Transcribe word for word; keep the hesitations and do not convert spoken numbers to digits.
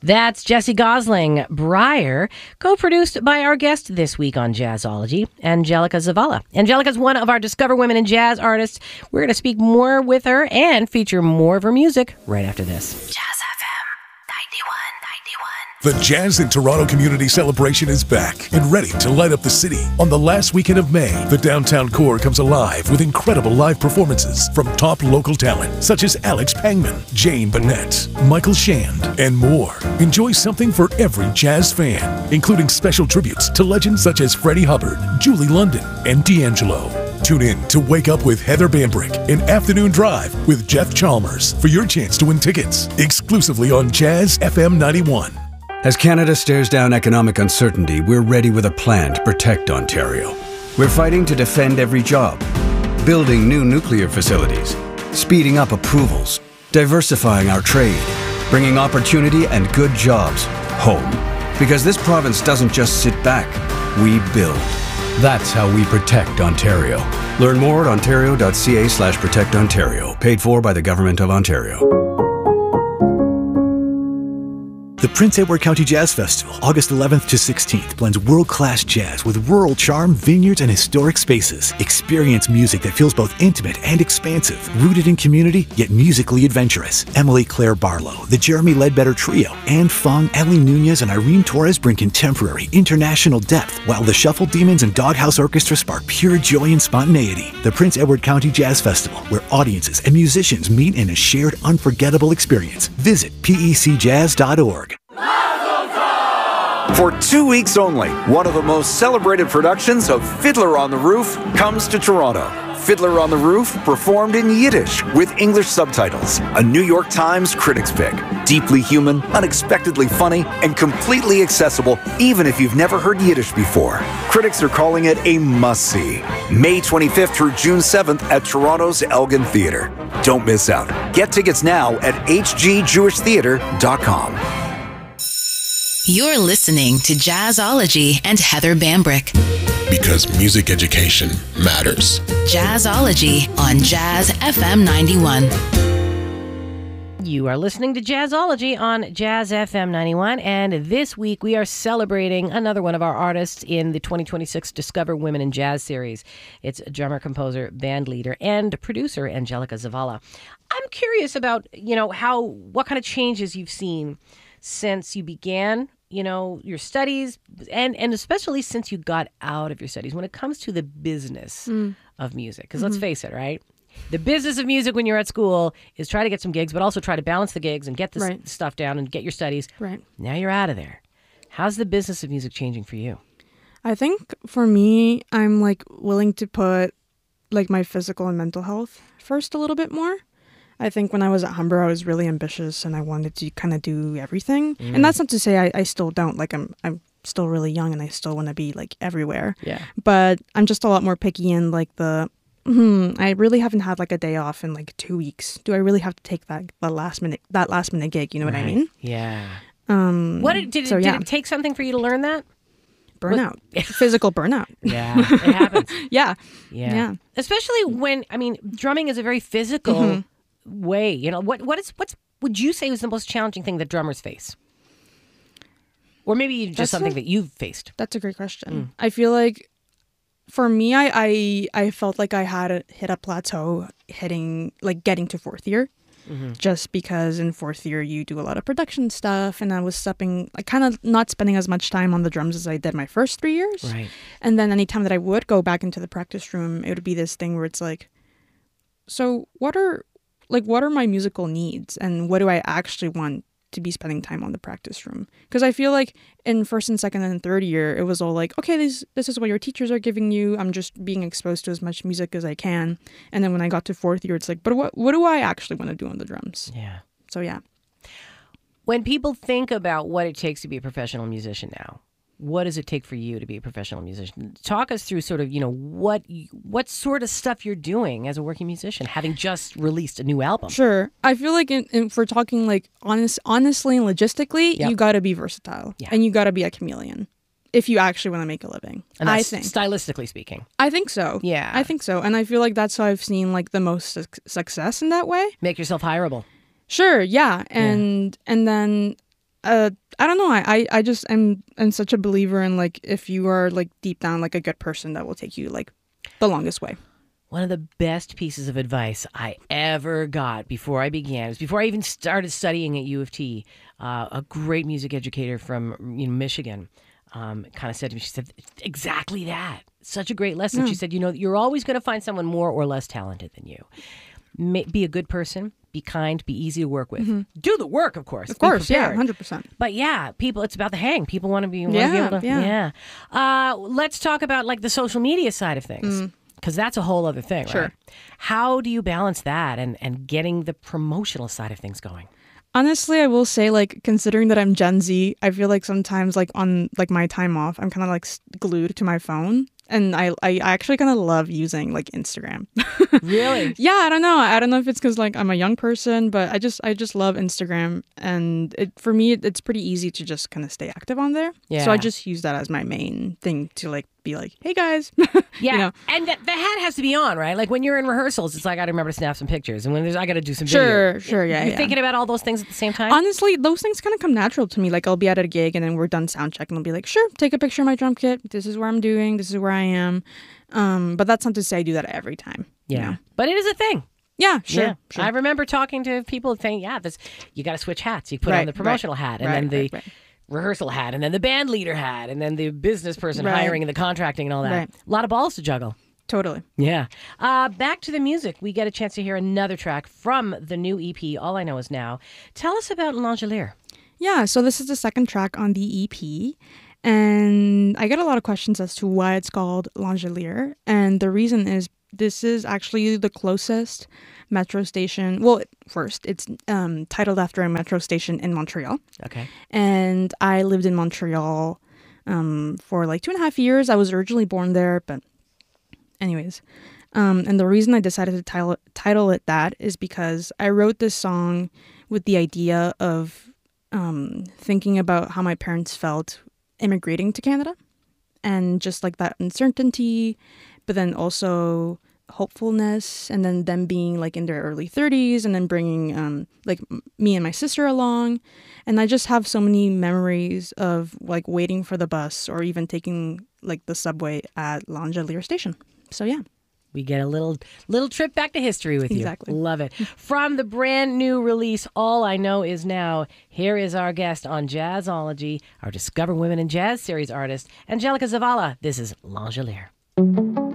That's Jessie Gosling, Briar, co-produced by our guest this week on Jazzology, Angelica Zavala. Angelica's one of our Discover Women in Jazz artists. We're going to speak more with her and feature more of her music right after this. Jazz F M ninety-one ninety-one. The Jazz in Toronto Community Celebration is back and ready to light up the city. On the last weekend of May, the downtown core comes alive with incredible live performances from top local talent such as Alex Pangman, Jane Bennett, Michael Shand, and more. Enjoy something for every jazz fan, including special tributes to legends such as Freddie Hubbard, Julie London, and D'Angelo. Tune in to Wake Up with Heather Bambrick and Afternoon Drive with Jeff Chalmers for your chance to win tickets exclusively on Jazz F M ninety-one. As Canada stares down economic uncertainty, we're ready with a plan to protect Ontario. We're fighting to defend every job, building new nuclear facilities, speeding up approvals, diversifying our trade, bringing opportunity and good jobs home. Because this province doesn't just sit back, we build. That's how we protect Ontario. Learn more at ontario.ca slash protect Ontario. Paid for by the Government of Ontario. The Prince Edward County Jazz Festival, August eleventh to sixteenth, blends world-class jazz with rural charm, vineyards, and historic spaces. Experience music that feels both intimate and expansive, rooted in community, yet musically adventurous. Emily Claire Barlow, the Jeremy Ledbetter Trio, Anne Fung, Ellie Nunez, and Irene Torres bring contemporary, international depth, while the Shuffle Demons and Doghouse Orchestra spark pure joy and spontaneity. The Prince Edward County Jazz Festival, where audiences and musicians meet in a shared, unforgettable experience. Visit P E C jazz dot org. For two weeks only, one of the most celebrated productions of Fiddler on the Roof comes to Toronto. Fiddler on the Roof, performed in Yiddish with English subtitles. A New York Times critics pick. Deeply human, unexpectedly funny, and completely accessible even if you've never heard Yiddish before. Critics are calling it a must-see. May twenty-fifth through June seventh at Toronto's Elgin Theatre. Don't miss out. Get tickets now at h g jewish theatre dot com. You're listening to Jazzology and Heather Bambrick. Because music education matters. Jazzology on Jazz F M ninety-one. You are listening to Jazzology on Jazz F M ninety-one, and this week we are celebrating another one of our artists in the twenty twenty-six Discover Women in Jazz series. It's drummer, composer, band leader, and producer Angelica Zavala. I'm curious about, you know, how, what kind of changes you've seen since you began, you know, your studies, and, and especially since you got out of your studies when it comes to the business mm. of music. Because mm-hmm. let's face it, right? The business of music when you're at school is try to get some gigs, but also try to balance the gigs and get this right. stuff down and get your studies. Right. Now you're out of there. How's the business of music changing for you? I think for me, I'm like willing to put like my physical and mental health first a little bit more. I think when I was at Humber, I was really ambitious and I wanted to kind of do everything. Mm. And that's not to say I, I still don't. Like I'm I'm still really young and I still want to be like everywhere. Yeah. But I'm just a lot more picky in like the, hmm, I really haven't had like a day off in like two weeks. Do I really have to take that, that last minute that last minute gig? You know right. what I mean? Yeah. Um, what did, did, so, it, yeah. did it take something for you to learn that? Burnout. Physical burnout. Yeah, it happens. yeah. yeah. Yeah. Especially when, I mean, drumming is a very physical mm-hmm. way. You know, what what is what's would you say was the most challenging thing that drummers face? Or maybe just that's something a, that you've faced. That's a great question. Mm. I feel like for me, I, I I felt like I had hit a plateau hitting, like getting to fourth year. Mm-hmm. Just because in fourth year you do a lot of production stuff, and I was stepping, like kind of not spending as much time on the drums as I did my first three years. Right. And then anytime that I would go back into the practice room, it would be this thing where it's like, so what are like what are my musical needs, and what do I actually want to be spending time on the practice room? Because I feel like in first and second and third year, it was all like, okay, this this is what your teachers are giving you. I'm just being exposed to as much music as I can. And then when I got to fourth year, it's like, but what what do I actually want to do on the drums? Yeah. So yeah. When people think about what it takes to be a professional musician now, what does it take for you to be a professional musician? Talk us through sort of, you know, what what sort of stuff you're doing as a working musician, having just released a new album. Sure. I feel like in, in, if we're talking like honest, honestly and logistically, yep. you got to be versatile yeah. and you got to be a chameleon if you actually want to make a living. And that's I think. Stylistically speaking. I think so. Yeah. I think so. And I feel like that's how I've seen like the most su- success in that way. Make yourself hireable. Sure. Yeah. And, yeah. and then uh, I don't know. I, I, I just am am such a believer in like if you are like deep down like a good person, that will take you like the longest way. One of the best pieces of advice I ever got before I began, was before I even started studying at U of T, uh, a great music educator from you know, Michigan um, kind of said to me, she said, exactly that. Such a great lesson. Mm. She said, you know, you're always going to find someone more or less talented than you. May, be a good person, be kind, be easy to work with. Mm-hmm. Do the work, of course. Of Be course, yeah, prepared. one hundred percent. But yeah, people, it's about the hang. People want to be, wanna Yeah, be able to, yeah. yeah. Uh, let's talk about like the social media side of things. Mm. Because that's a whole other thing, Sure. right? How do you balance that and, and getting the promotional side of things going? Honestly, I will say, like, considering that I'm Gen Z, I feel like sometimes, like, on, like, my time off, I'm kind of, like, glued to my phone. And I, I actually kind of love using, like, Instagram. Really? Yeah, I don't know. I don't know if it's because, like, I'm a young person, but I just I just love Instagram. And it for me, it's pretty easy to just kind of stay active on there. Yeah. So I just use that as my main thing to, like, be like, hey, guys. Yeah. You know? And the, the hat has to be on, right? Like when you're in rehearsals, it's like, I got to remember to snap some pictures. And when there's, I got to do some Sure, video. sure, yeah, You're yeah. thinking about all those things at the same time? Honestly, those things kind of come natural to me. Like, I'll be at a gig and then we're done sound check and I'll be like, sure, take a picture of my drum kit. This is where I'm doing. This is where I am. Um, but that's not to say I do that every time. Yeah. You know? But it is a thing. Yeah, sure. Yeah. sure. I remember talking to people saying, yeah, this you got to switch hats. You put Right, on the promotional right, hat and right, then the right, right. rehearsal hat and then the band leader hat and then the business person Right. hiring and the contracting and all that. Right. A lot of balls to juggle. Totally. Yeah. Uh, back to the music. We get a chance to hear another track from the new E P, All I Know Is Now. Tell us about L'Angelier. Yeah, so this is the second track on the E P. And I get a lot of questions as to why it's called L'Angelier. And the reason is this is actually the closest metro station. Well, first, it's um, titled after a metro station in Montreal. Okay. And I lived in Montreal um, for like two and a half years. I was originally born there, but anyways. Um, and the reason I decided to title, title it that is because I wrote this song with the idea of um, thinking about how my parents felt immigrating to Canada and just like that uncertainty, but then also hopefulness, and then them being like in their early thirties and then bringing um, like m- me and my sister along. And I just have so many memories of like waiting for the bus or even taking like the subway at L'Angelier station. So yeah. We get a little little trip back to history with you. Exactly. Love it. From the brand new release, All I Know Is Now, here is our guest on Jazzology, our Discover Women in Jazz series artist, Angelica Zavala. This is L'Angelier.